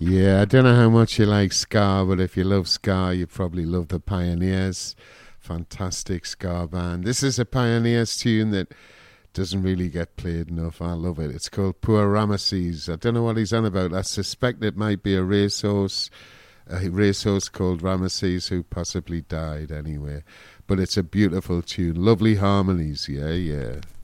Yeah, I don't know how much you like ska, but if you love ska, you probably love the Pioneers. Fantastic ska band. This is a Pioneers tune that doesn't really get played enough. I love it. It's called Poor Ramesses. I don't know what he's on about. I suspect it might be a racehorse called Ramesses who possibly died anyway. But it's a beautiful tune. Lovely harmonies, yeah, yeah.